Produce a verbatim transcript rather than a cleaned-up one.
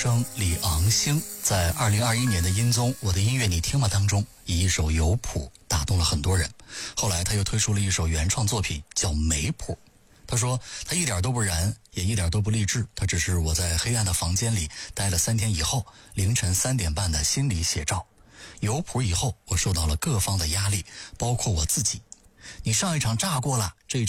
生李昂星在二零二一年的音综《我的音乐你听吗》当中，以一首《有谱》打动了很多人。后来他又推出了一首原创作品叫《没谱》。他说他一点都不燃，也一点都不励志，他只是我在黑暗的房间里待了三天以后，凌晨三点半的心理写照。有谱以后，我受到了各方的压力，包括我自己。你上一场炸过了，这一